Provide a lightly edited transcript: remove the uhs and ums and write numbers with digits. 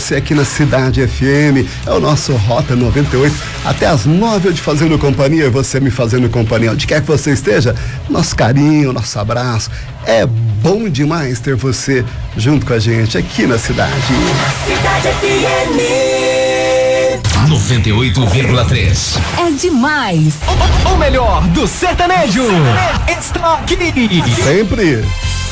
você aqui na Cidade FM. É o nosso Rota 98. Até às 9 eu te fazendo companhia e você me fazendo companhia. Onde quer que você esteja, nosso carinho, nosso abraço. É bom demais ter você junto com a gente aqui na cidade. Cidade FM 98,3. É demais. O melhor do sertanejo está aqui. Sempre.